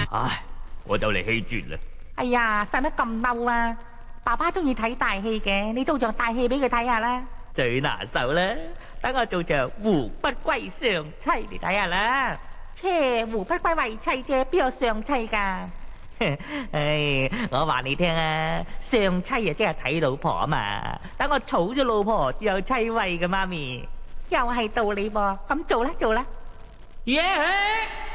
唉，我就嚟氣絕啦。 哎呀，使乜咁嬲啊？爸爸中意睇大戲嘅，你做場大戲俾佢睇下啦。 最拿手啦，等我做場胡不歸上妻嚟睇下啦。 切，胡不歸為妻啫，邊有上妻噶？ 唉，我話你聽啊，上妻啊即係睇老婆啊嘛。等我娶咗老婆，至有妻位嘅媽咪。 又係道理噃，咁做啦做啦。 耶！